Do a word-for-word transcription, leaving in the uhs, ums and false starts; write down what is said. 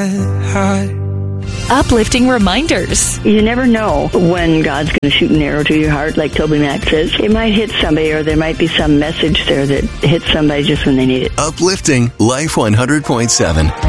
high. Uplifting reminders. You never know when God's going to shoot an arrow to your heart, like Toby Mac says. It might hit somebody, or there might be some message there that hits somebody just when they need it. Uplifting Life one hundred point seven.